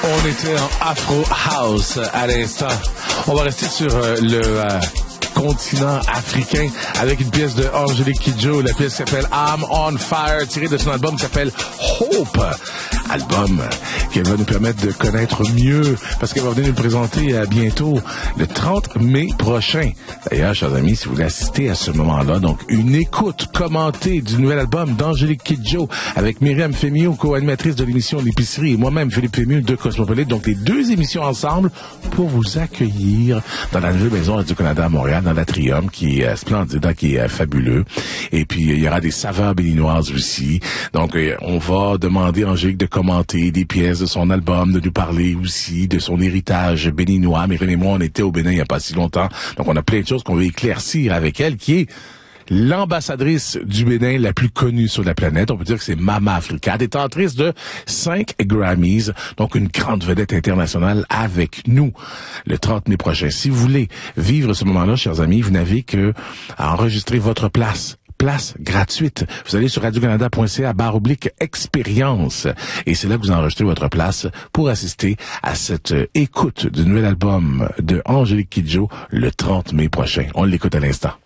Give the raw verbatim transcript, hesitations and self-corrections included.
On était en Afro House à l'instant. On va rester sur euh, le euh, continent africain avec une pièce de Angélique Kidjo. La pièce s'appelle I'm on Fire, tirée de son album qui s'appelle Hope. Album qui va nous permettre de connaître mieux parce qu'elle va venir nous présenter euh, bientôt le trente mai prochain. D'ailleurs, chers amis, si vous voulez assister à ce moment-là, donc une écoute commentée du nouvel album d'Angélique Kidjo avec Myriam Fémiot, co-animatrice de l'émission L'Épicerie, et moi-même, Philippe Fémiot de Cosmopolite. Donc, les deux émissions ensemble pour vous accueillir dans la nouvelle maison Radio-Canada à Montréal, dans l'Atrium, qui est euh, splendide, qui est euh, fabuleux. Et puis, il y aura des saveurs béninoises aussi. Donc, euh, on va demander à Angélique de commenter des pièces de son album, de nous parler aussi de son héritage béninois. Myriam et moi, on était au Bénin il n'y a pas si longtemps. Donc, on a plein de choses qu'on veut éclaircir avec elle, qui est l'ambassadrice du Bénin la plus connue sur la planète. On peut dire que c'est Mama Africa, détentrice de cinq Grammys, donc une grande vedette internationale avec nous le trente mai prochain. Si vous voulez vivre ce moment-là, chers amis, vous n'avez que à enregistrer votre place. Place gratuite. Vous allez sur radio canada point c a barre oblique expérience et c'est là que vous enregistrez votre place pour assister à cette écoute du nouvel album de Angélique Kidjo le trente mai prochain. On l'écoute à l'instant.